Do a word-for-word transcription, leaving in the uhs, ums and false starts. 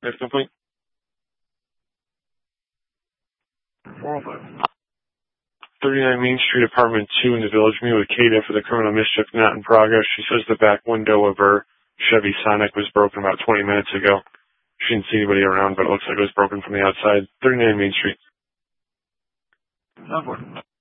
That's complete. four oh five. thirty-nine Main Street, apartment two in the Village. Me with Kate after the criminal mischief not in progress. She says the back window of her Chevy Sonic was broken about twenty minutes ago. She didn't see anybody around, but it looks like it was broken from the outside. thirty-nine Main Street. Sounds good.